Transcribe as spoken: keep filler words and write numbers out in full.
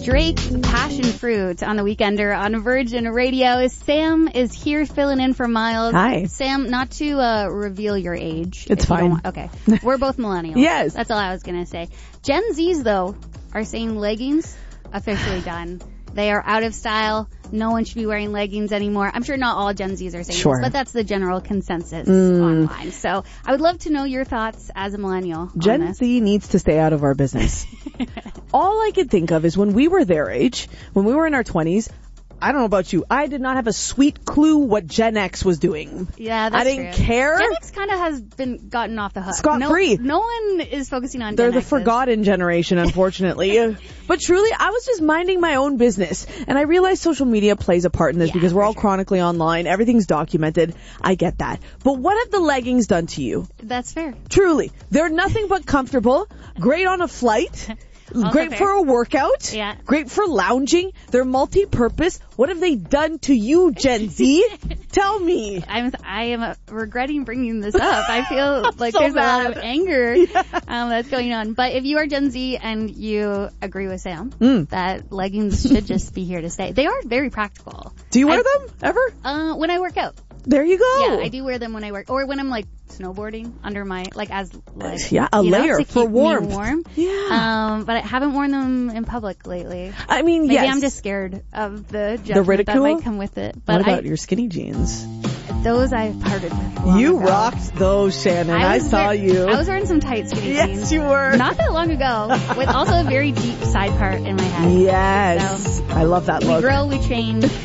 Drake, Passion Fruit on the Weekender on Virgin Radio. Sam is here filling in for Miles. Hi. Sam, not to uh, reveal your age. It's if you fine. don't want- okay. We're both millennials. Yes. That's all I was going to say. Gen Zs, though, are saying leggings officially done. They are out of style. No one should be wearing leggings anymore. I'm sure not all Gen Zs are saying Sure. this, but that's the general consensus Mm. online. So I would love to know your thoughts as a millennial on Gen this. Z needs to stay out of our business. All I could think of is when we were their age, when we were in our twenties, I don't know about you, I did not have a sweet clue what Gen X was doing. Yeah, that's I didn't true. care. Gen X kind of has been gotten off the hook. Scot-free. No, no one is focusing on They're Gen the X's. forgotten generation, unfortunately. But truly, I was just minding my own business. And I realize social media plays a part in this Yeah, because we're for all sure. chronically online. Everything's documented. I get that. But what have the leggings done to you? That's fair. Truly. They're nothing but comfortable, great on a flight, Also great fair. for a workout, Yeah. great for lounging. They're multi-purpose. What have they done to you, Gen Z? Tell me. I'm I am uh, regretting bringing this up. I feel like So there's a lot mad. of anger um, that's going on. But if you are Gen Z and you agree with Sam Mm. that leggings should just be here to stay, they are very practical. Do you wear I- them ever? Uh, when I work out, There you go. yeah, I do wear them when I work, or when I'm like snowboarding under my like as like Yeah, a you know, layer to for keep me warmth. warm. Yeah. Um, but I haven't worn them in public lately. I mean, Maybe yes. I'm just scared of the judgment ridicule? that might come with it. But What about I, your skinny jeans? those I parted with. long You ago. rocked those, Shannon. I, was saw wear- you. I was wearing some tight skinny Yes, jeans. you were. Not that long ago, with also a very deep side part in my head. Yes. I love that We look. grow, we change.